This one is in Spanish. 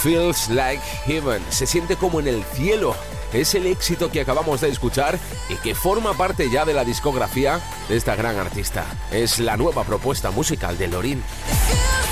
Feels Like Heaven. Se siente como en el cielo. Es el éxito que acabamos de escuchar y que forma parte ya de la discografía de esta gran artista. Es la nueva propuesta musical de Loreen.